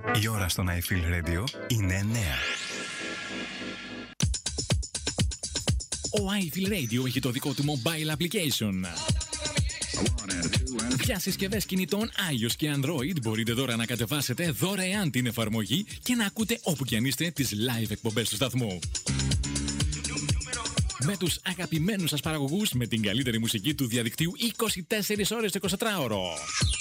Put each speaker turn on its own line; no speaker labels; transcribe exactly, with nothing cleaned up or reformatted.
Η ώρα στον I Feel Radio είναι εννιά.
Ο I Feel Radio έχει το δικό του mobile application. Για συσκευές κινητών iOS και Android μπορείτε τώρα να κατεβάσετε δωρεάν την εφαρμογή και να ακούτε όπου κι αν είστε τις live εκπομπές του σταθμού. Με τους αγαπημένους σας παραγωγούς, με την καλύτερη μουσική του διαδικτύου είκοσι τέσσερις ώρες το εικοσιτετράωρο.